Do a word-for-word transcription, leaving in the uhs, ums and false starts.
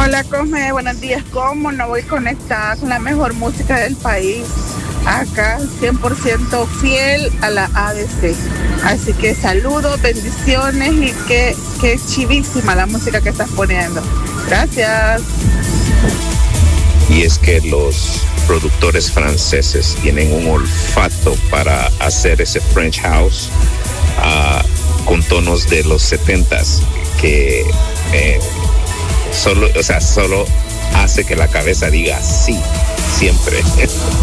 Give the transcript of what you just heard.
Hola, Cosme, buenos días. ¿Cómo no voy conectada con la mejor música del país? Acá cien por ciento fiel a la A D C. Así que saludos, bendiciones y que, que chivísima la música que estás poniendo. Gracias. Y es que los productores franceses tienen un olfato para hacer ese French House uh, con tonos de los setentas que eh, solo, o sea, solo hace que la cabeza diga sí, siempre.